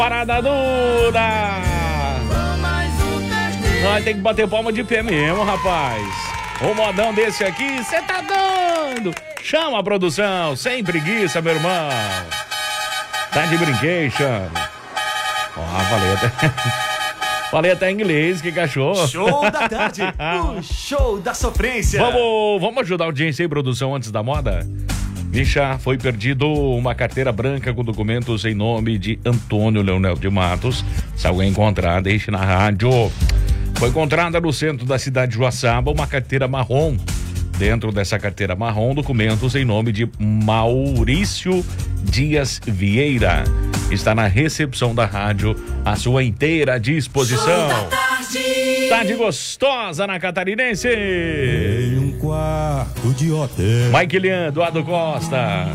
Parada dura! Nós tem que bater palma de pé mesmo, rapaz. Um modão desse aqui, cê tá dando! Chama a produção, sem preguiça, meu irmão. Tá de brincation. Falei até em inglês, que cachorro. Show da tarde, o show da sofrência. Vamos ajudar a audiência aí, produção, antes da moda? Bicha, foi perdido uma carteira branca com documentos em nome de Antônio Leonel de Matos. Se alguém encontrar, deixe na rádio. Foi encontrada no centro da cidade de Joaçaba uma carteira marrom. Dentro dessa carteira marrom, documentos em nome de Maurício Dias Vieira. Está na recepção da rádio, à sua inteira disposição. Tarde gostosa na Catarinense. Em um quarto de hotel. Mike Leandro, Eduardo Costa.